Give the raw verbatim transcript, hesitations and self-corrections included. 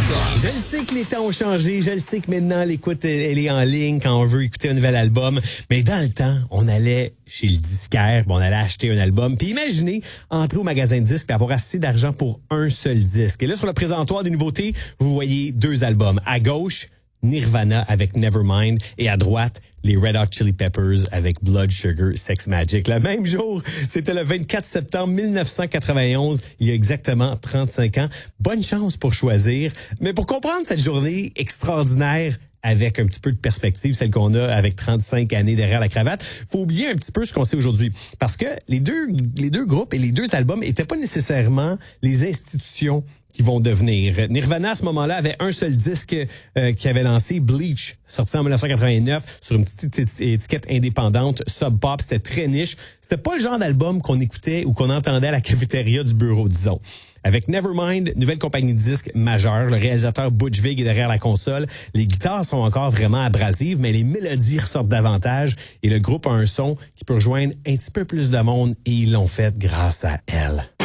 Je le sais que les temps ont changé, je le sais que maintenant l'écoute elle est en ligne quand on veut écouter un nouvel album, mais dans le temps, on allait chez le disquaire, on allait acheter un album, puis imaginez entrer au magasin de disques et avoir assez d'argent pour un seul disque. Et là sur le présentoir des nouveautés, vous voyez deux albums. À gauche, Nirvana avec Nevermind et à droite, les Red Hot Chili Peppers avec Blood Sugar Sex Magik. Le même jour, c'était le vingt-quatre septembre mille neuf cent quatre-vingt-onze, il y a exactement trente-cinq ans. Bonne chance pour choisir. Mais pour comprendre cette journée extraordinaire, avec un petit peu de perspective, celle qu'on a avec trente-cinq années derrière la cravate, faut oublier un petit peu ce qu'on sait aujourd'hui. Parce que les deux, les deux groupes et les deux albums étaient pas nécessairement les institutions qui vont devenir. Nirvana, à ce moment-là, avait un seul disque euh, qui avait lancé, Bleach, sorti en mille neuf cent quatre-vingt-neuf sur une petite étiquette indépendante, Sub Pop, c'était très niche. C'était pas le genre d'album qu'on écoutait ou qu'on entendait à la cafétéria du bureau, disons. Avec Nevermind, nouvelle compagnie de disques majeure, le réalisateur Butch Vig est derrière la console. Les guitares sont encore vraiment abrasives, mais les mélodies ressortent davantage et le groupe a un son qui peut rejoindre un petit peu plus de monde et ils l'ont fait grâce à elle.